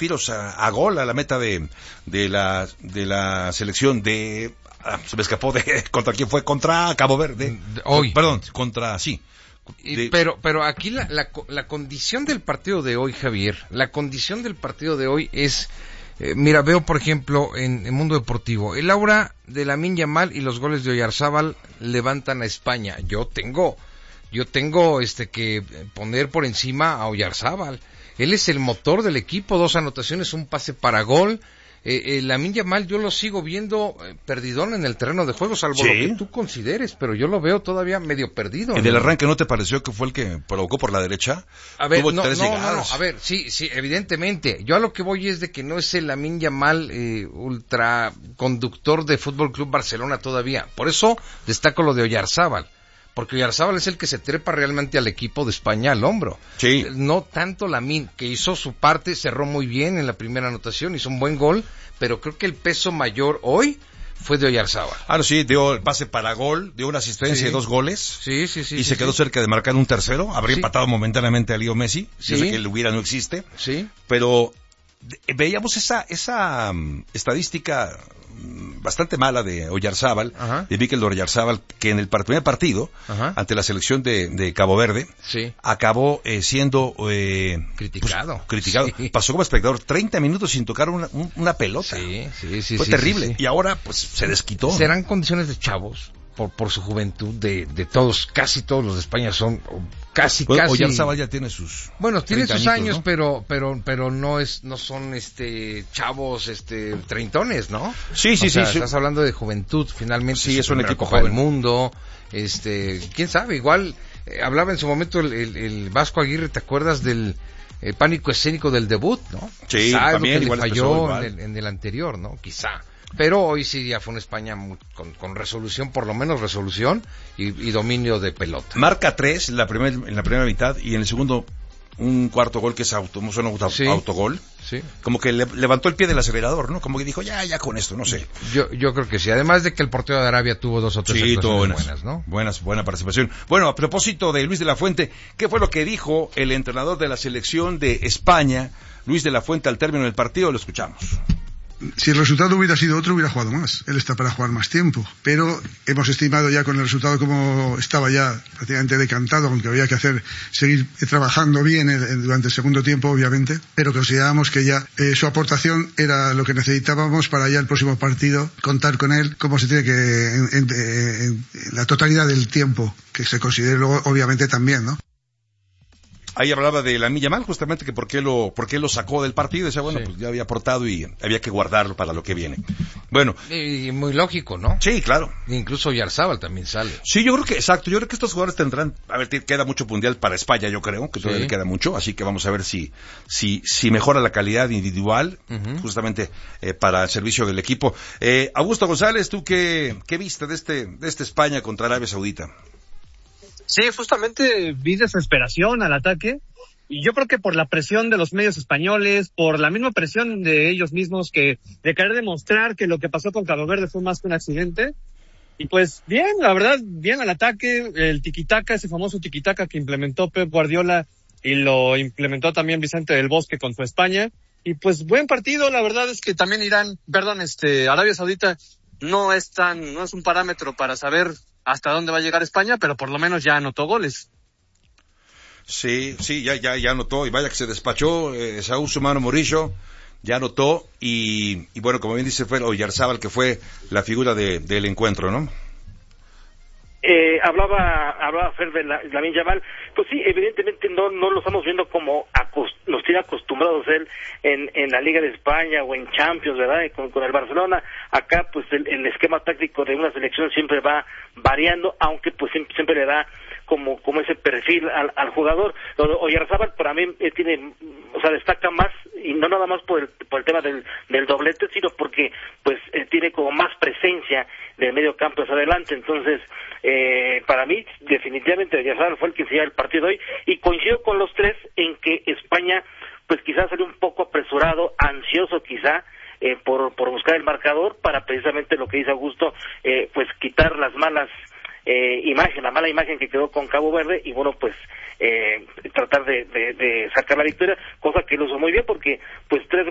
tiros a gol a la meta de la selección de... se me escapó de... ¿Contra quién fue? Contra Cabo Verde. Hoy. Perdón, contra... sí. Pero aquí la condición del partido de hoy, Javier, la condición del partido de hoy es... mira, veo por ejemplo en el Mundo Deportivo, el aura de Lamine Yamal y los goles de Oyarzábal levantan a España. Yo tengo que poner por encima a Oyarzábal. Él es el motor del equipo, 2 anotaciones, un pase para gol. Lamine Yamal yo lo sigo viendo perdidón en el terreno de juego, salvo lo que tú consideres, pero yo lo veo todavía medio perdido. ¿El del arranque no te pareció que fue el que provocó por la derecha? A ver, no, a ver, sí, evidentemente. Yo a lo que voy es de que no es el Lamine Yamal ultra conductor de Fútbol Club Barcelona todavía. Por eso destaco lo de Oyarzábal. Porque Oyarzábal es el que se trepa realmente al equipo de España al hombro. Sí. No tanto Lamine, que hizo su parte, cerró muy bien en la primera anotación, hizo un buen gol, pero creo que el peso mayor hoy fue de Oyarzábal. No, sí, dio el pase para gol, dio una asistencia de 2 goles. Sí. Y se quedó cerca de marcar un tercero, habría empatado momentáneamente a Leo Messi. Yo sé que el hubiera no existe. Sí. Pero veíamos esa estadística bastante mala de Oyarzábal, de Mikel Oyarzábal, que en el primer partido, ante la selección de Cabo Verde, acabó siendo criticado. Sí. Pasó como espectador 30 minutos sin tocar una pelota. Fue terrible. Sí. Y ahora pues se desquitó. ¿Serán condiciones de chavos? Por su juventud de todos, casi todos los de España son casi. Oyarzábal ya tiene sus... Bueno, tiene sus años, ¿no? pero no son chavos treintones, ¿no? Sí. Estás hablando de juventud, finalmente. Sí, es un equipo Copa del Mundo, quién sabe, igual hablaba en su momento el Vasco Aguirre, ¿te acuerdas del pánico escénico del debut, no? Sí, quizá también lo que le falló en el anterior, ¿no? Quizá. Pero hoy sí ya fue una España con resolución, por lo menos resolución y dominio de pelota. Marca 3 en la primera mitad y en el segundo un cuarto gol que es autogol. Sí. Como que levantó el pie del acelerador, ¿no? Como que dijo, ya con esto, no sé. Yo creo que sí. Además de que el portero de Arabia tuvo 2 o 3 actuaciones buenas, ¿no? Buena participación. Bueno, a propósito de Luis de la Fuente, ¿qué fue lo que dijo el entrenador de la selección de España, Luis de la Fuente, al término del partido? Lo escuchamos. Si el resultado hubiera sido otro, hubiera jugado más. Él está para jugar más tiempo. Pero hemos estimado ya con el resultado como estaba ya prácticamente decantado, aunque había que seguir trabajando bien durante el segundo tiempo, obviamente. Pero considerábamos que ya su aportación era lo que necesitábamos para ya el próximo partido, contar con él como se tiene que en la totalidad del tiempo, que se considere luego, obviamente, también, ¿no? Ahí hablaba de Lamine Yamal, justamente que por qué lo sacó del partido. Decía, bueno, pues ya había aportado y había que guardarlo para lo que viene. Bueno. Y muy lógico, ¿no? Sí, claro. Incluso Oyarzábal también sale. Sí, yo creo que estos jugadores tendrán, queda mucho mundial para España, yo creo, que todavía le queda mucho, así que vamos a ver si mejora la calidad individual, justamente para el servicio del equipo. Augusto González, ¿tú qué viste de este España contra Arabia Saudita? Sí, justamente vi desesperación al ataque y yo creo que por la presión de los medios españoles, por la misma presión de ellos mismos de querer demostrar que lo que pasó con Cabo Verde fue más que un accidente. Y pues bien, la verdad, bien al ataque, el tiquitaca, ese famoso tiquitaca que implementó Pep Guardiola y lo implementó también Vicente del Bosque con su España. Y pues buen partido, la verdad es que también Arabia Saudita no es un parámetro para saber hasta dónde va a llegar España, pero por lo menos ya anotó goles. Sí, ya anotó, y vaya que se despachó Saúl Sumano Morillo, ya anotó, y bueno, como bien dice, fue Oyarzábal que fue la figura del encuentro, ¿no? Hablaba Fer de Lamine Yamal. Pues sí, evidentemente no lo estamos viendo como nos tiene acostumbrados él en la Liga de España o en Champions, ¿verdad? Con el Barcelona. Acá pues el esquema táctico de una selección siempre va variando, aunque pues siempre le da como ese perfil al jugador. Oyarzábal para mí destaca más, y no nada más por el tema del doblete, sino porque pues tiene como más presencia del medio campo hacia adelante. Entonces para mí definitivamente Oyarzábal fue el que se lleva el partido hoy, y coincido con los tres en que España pues quizás salió un poco apresurado, ansioso quizá por buscar el marcador, para precisamente lo que dice Augusto, pues quitar la mala imagen que quedó con Cabo Verde, y bueno, pues tratar de sacar la victoria, cosa que lo hizo muy bien, porque pues 3